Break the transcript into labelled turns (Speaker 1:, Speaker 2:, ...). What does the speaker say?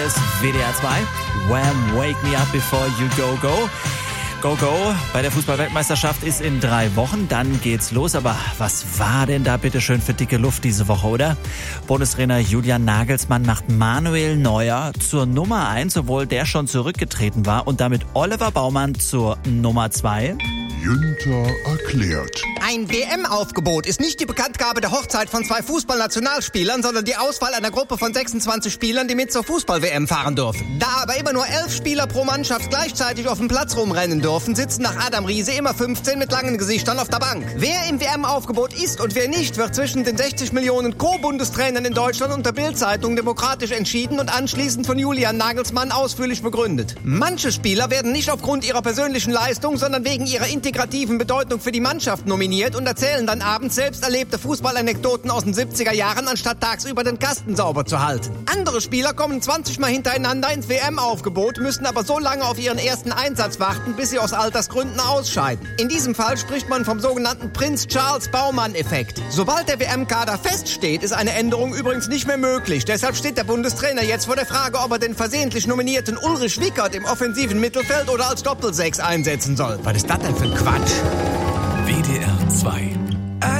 Speaker 1: ist WDR 2. Wham! Wake me up before you go, go. Go, go. Bei der Fußball-Weltmeisterschaft ist in 3 Wochen. Dann geht's los. Aber was war denn da bitte schön für dicke Luft diese Woche, oder? Bundestrainer Julian Nagelsmann macht Manuel Neuer zur Nummer 1, obwohl der schon zurückgetreten war. Und damit Oliver Baumann zur Nummer 2.
Speaker 2: Günther erklärt.
Speaker 3: Ein WM-Aufgebot ist nicht die Bekanntgabe der Hochzeit von 2 Fußballnationalspielern, sondern die Auswahl einer Gruppe von 26 Spielern, die mit zur Fußball-WM fahren dürfen. Da aber immer nur 11 Spieler pro Mannschaft gleichzeitig auf dem Platz rumrennen dürfen, sitzen nach Adam Riese immer 15 mit langen Gesichtern auf der Bank. Wer im WM-Aufgebot ist und wer nicht, wird zwischen den 60 Millionen Co-Bundestrainern in Deutschland und der Bild-Zeitung demokratisch entschieden und anschließend von Julian Nagelsmann ausführlich begründet. Manche Spieler werden nicht aufgrund ihrer persönlichen Leistung, sondern wegen ihrer integrativen Bedeutung für die Mannschaft nominiert und erzählen dann abends selbst erlebte Fußballanekdoten aus den 70er Jahren, anstatt tagsüber den Kasten sauber zu halten. Andere Spieler kommen 20 Mal hintereinander ins WM-Aufgebot, müssen aber so lange auf ihren ersten Einsatz warten, bis sie aus Altersgründen ausscheiden. In diesem Fall spricht man vom sogenannten Prinz Charles Baumann-Effekt. Sobald der WM-Kader feststeht, ist eine Änderung übrigens nicht mehr möglich. Deshalb steht der Bundestrainer jetzt vor der Frage, ob er den versehentlich nominierten Ulrich Wickert im offensiven Mittelfeld oder als Doppelsechs einsetzen soll. Was ist das denn für ein Quatsch?
Speaker 4: WDR 2